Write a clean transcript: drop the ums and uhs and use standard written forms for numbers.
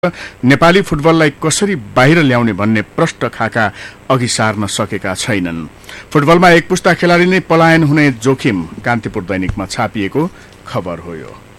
नेपाली फुटबललाई कसरी बाहिर ल्याउने भन्ने प्रश्न खाका अघि सार्न सकेका छैनन्। फुटबलमा एक पुस्ता खेलाडी नै पलायन हुने जोखिम कान्तिपुर दैनिकमा छापिएको खबर हो।